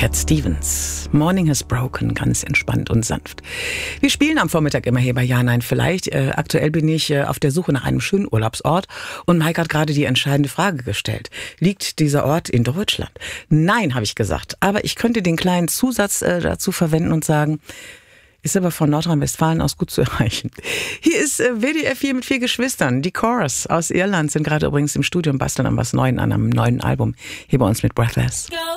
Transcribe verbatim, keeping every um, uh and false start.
Cat Stevens. Morning has broken, ganz entspannt und sanft. Wir spielen am Vormittag immer hier bei Ja, Nein, Vielleicht. Äh, aktuell bin ich äh, auf der Suche nach einem schönen Urlaubsort und Mike hat gerade die entscheidende Frage gestellt. Liegt dieser Ort in Deutschland? Nein, habe ich gesagt. Aber ich könnte den kleinen Zusatz äh, dazu verwenden und sagen, ist aber von Nordrhein-Westfalen aus gut zu erreichen. Hier ist äh, W D R vier mit vier Geschwistern. Die Chorus aus Irland sind gerade übrigens im Studio und basteln an was Neuem, an einem neuen Album. Hier bei uns mit Breathless.